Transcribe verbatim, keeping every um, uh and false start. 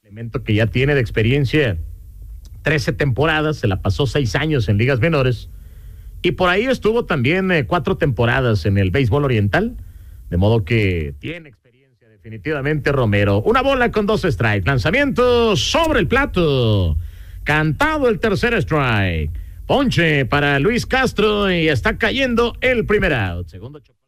Elemento que ya tiene de experiencia trece temporadas, se la pasó seis años en ligas menores y por ahí estuvo también eh, cuatro temporadas en el béisbol oriental, de modo que tiene experiencia definitivamente Romero. Una bola con dos strikes, lanzamiento sobre el plato, cantado el tercer strike, ponche para Luis Castro y está cayendo el primer out. Segundo choque.